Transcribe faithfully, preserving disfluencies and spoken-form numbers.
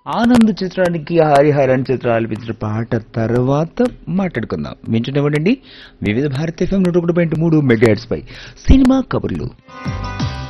ఆనంద్ చిత్రానికి హరిహరన్ చిత్ర ఆలపించిన పాట తర్వాత మాట్లాడుకుందాం. వింటున్నామండి వివిధ భారత ఎఫ్ఎం నూట ఒకటి పాయింట్ మూడు మెగాహెర్ట్జ్ పై సినిమా కబుర్లు.